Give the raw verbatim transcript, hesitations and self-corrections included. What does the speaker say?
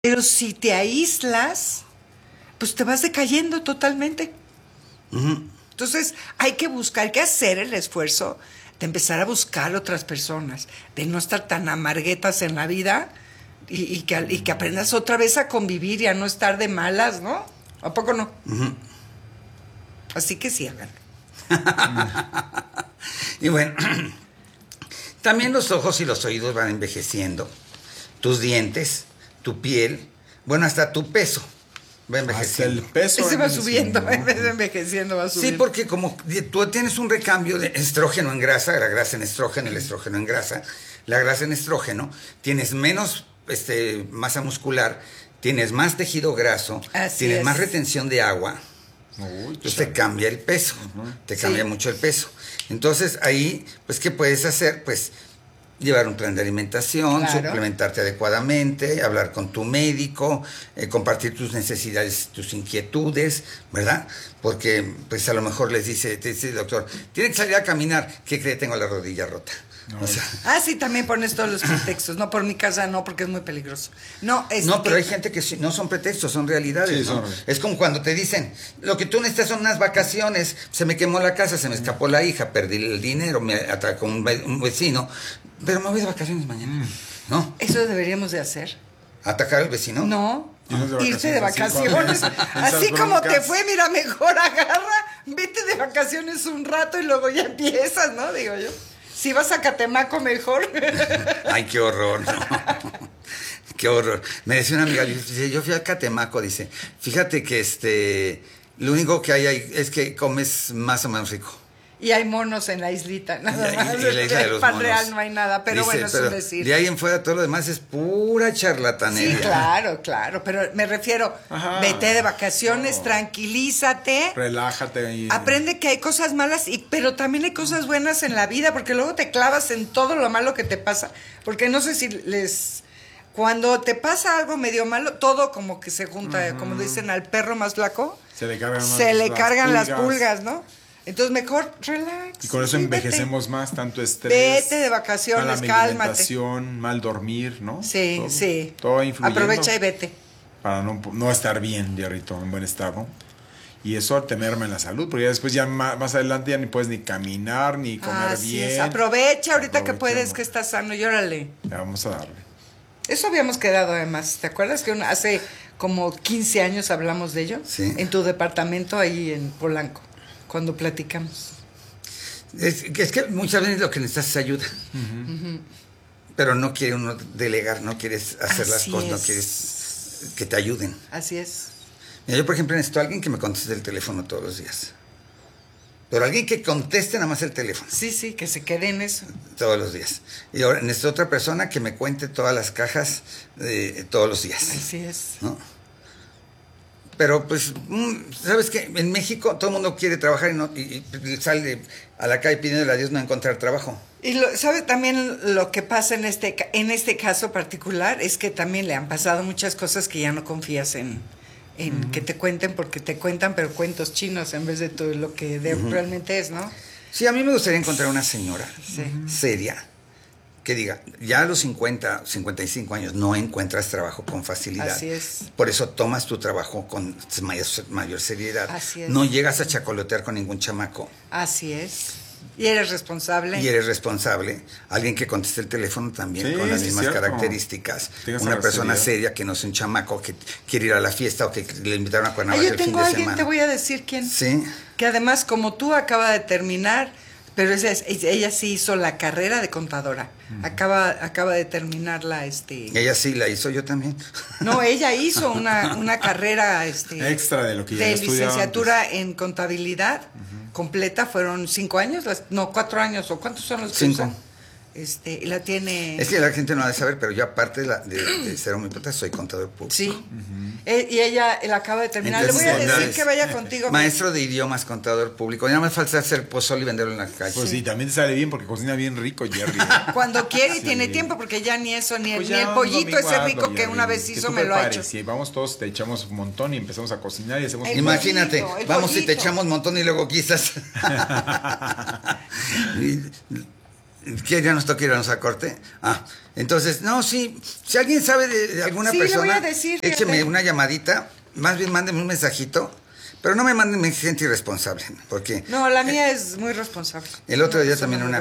Pero si te aíslas, pues te vas decayendo totalmente. Uh-huh. Entonces hay que buscar, hay que hacer el esfuerzo de empezar a buscar otras personas, de no estar tan amarguetas en la vida y, y, que, y que aprendas otra vez a convivir y a no estar de malas, ¿no? ¿A poco no? Uh-huh. Así que sí, háganlo. Y bueno, también los ojos y los oídos van envejeciendo, tus dientes, tu piel, bueno, hasta tu peso va envejeciendo. Hasta el peso se va subiendo, en vez de envejeciendo va subiendo. Sí, porque como tú tienes un recambio de estrógeno en grasa, la grasa en estrógeno, el estrógeno en grasa, la grasa en estrógeno, tienes menos este, masa muscular, tienes más tejido graso, Así tienes es. más retención de agua. Uy, Entonces te cambia el peso, uh-huh. te cambia sí. mucho el peso. Entonces ahí, pues, ¿qué puedes hacer? Pues llevar un plan de alimentación, claro. suplementarte adecuadamente, hablar con tu médico, eh, compartir tus necesidades, tus inquietudes, ¿verdad? Porque, pues, a lo mejor les dice, te dice el doctor, tiene que salir a caminar, ¿qué cree? Tengo la rodilla rota. No. O sea, ah, sí, también pones todos los pretextos. No, por mi casa no, porque es muy peligroso. No, es no, que... pero hay gente que sí, no son pretextos, son realidades. Sí, ¿no? Son... Es como cuando te dicen, lo que tú necesitas son unas vacaciones, se me quemó la casa, se me escapó la hija, perdí el dinero, me atacó un, ve- un vecino, pero me voy de vacaciones mañana, ¿no? Eso deberíamos de hacer. ¿Atacar al vecino? No, de irse de vacaciones. Así, así como broncas. Te fue, mira, mejor agarra, vete de vacaciones un rato y luego ya empiezas, ¿no? Digo yo. Si vas a Catemaco, mejor. Ay, qué horror, ¿no? Qué horror. Me decía una amiga, dice, yo fui a Catemaco, dice, fíjate que este, lo único que hay ahí es que comes más o menos rico. Y hay monos en la islita, nada y, más. Y, y la isla de los Pan monos. real no hay nada, pero dice, bueno, es pero un decir. De ahí en fuera todo lo demás es pura charlatanería. Sí, claro, claro, pero me refiero, ajá, vete de vacaciones, no. tranquilízate. Relájate. Y... Aprende que hay cosas malas, y pero también hay cosas buenas en la vida, porque luego te clavas en todo lo malo que te pasa. Porque no sé si les... Cuando te pasa algo medio malo, todo como que se junta, uh-huh. como dicen, al perro más flaco, se le cargan, se más le las cargan pulgas. las pulgas, ¿no? Entonces mejor relax. Y con eso sí, envejecemos vete. más, tanto estrés. Vete de vacaciones, mala cálmate. alimentación, mal dormir, ¿no? Sí, todo, sí. Todo influyendo. Aprovecha y vete. Para no, no estar bien, diablito, en buen estado. Y eso te merma en la salud, porque ya después ya más, más adelante ya ni puedes ni caminar, ni comer Así bien. Es. Aprovecha ahorita que puedes, que estás sano, y órale. Ya vamos a darle. Eso habíamos quedado además. ¿Te acuerdas que una, hace como quince años hablamos de ello? Sí. En tu departamento ahí en Polanco, cuando platicamos. Es, es que muchas veces lo que necesitas es ayuda. Uh-huh. Uh-huh. Pero no quiere uno delegar, no quieres hacer Así las cosas, es. No quieres que te ayuden. Así es. Mira, yo, por ejemplo, necesito a alguien que me conteste el teléfono todos los días. Pero alguien que conteste nada más el teléfono. Sí, sí, que se quede en eso. Todos los días. Y ahora necesito otra persona que me cuente todas las cajas eh, todos los días. Así es. ¿No? Pero pues, ¿sabes qué? En México todo el mundo quiere trabajar y, no, y, y sale a la calle pidiéndole a Dios no encontrar trabajo. Y lo, ¿sabe también lo que pasa en este, en este caso particular? Es que también le han pasado muchas cosas que ya no confías en, en uh-huh. que te cuenten, porque te cuentan pero cuentos chinos en vez de todo lo que de, uh-huh. realmente es, ¿no? Sí, a mí me gustaría encontrar una señora sí. seria que diga, ya a los cincuenta, cincuenta y cinco años no encuentras trabajo con facilidad. Así es. Por eso tomas tu trabajo con mayor, mayor seriedad. Así es. No llegas a chacolotear con ningún chamaco. Así es. Y eres responsable. Y eres responsable. Alguien que conteste el teléfono también sí, con las mismas cierto. características. Tienes una persona seriedad. seria que no es un chamaco que quiere ir a la fiesta o que le invitaron a Cuernavaca el fin de semana. Yo tengo a alguien, te voy a decir quién. Sí. Que además, como tú, acaba de terminar... Pero ella, ella sí hizo la carrera de contadora. Uh-huh. Acaba, acaba de terminarla, este. Ella sí la hizo, yo también. No, ella hizo una, una carrera, este. Extra de lo que ya de licenciatura antes. En contabilidad uh-huh. completa. Fueron cinco años, las, no cuatro años o cuántos son los que cinco. Usan? Este, y la tiene. Es que la gente no ha de saber, pero yo aparte de, la, de, de ser homópata soy contador público. Sí. Uh-huh. eh, y ella la acaba de terminar. Entonces, le voy a decir es, que vaya contigo. Maestro de idiomas, contador público. Ya me falta hacer pozole y venderlo en la calle. Pues sí, sí también te sale bien porque cocina bien rico, Jerry. ¿eh? Cuando quiere y sí. tiene tiempo, porque ya ni eso, ni, pues el, ni el pollito ese rico Jerry, que una vez hizo me lo ha hecho. Si vamos todos, te echamos un montón y empezamos a cocinar y hacemos. El Imagínate, pollito, vamos pollito. Y te echamos un montón y luego quizás. ¿Que ya nos toca irnos a corte? Ah, entonces, no, sí, si alguien sabe de, de alguna Sí, le voy persona, a decir, écheme fíjate. una llamadita, más bien mándenme un mensajito, pero no me manden gente irresponsable, porque No, la mía es muy responsable. el otro Una día persona también muy una